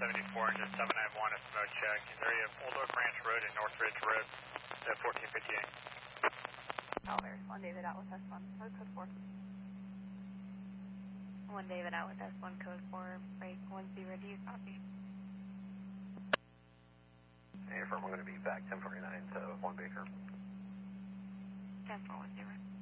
74, engine 791, a smoke check. Area of Old Oak Ranch Road and Northridge Road, 1458. There's 1 David out with S1, code 4. 1 David out with S1, code 4, break 10, do you copy? Hey, firm, I'm going to be back 1049 to 1 Baker. 10-410.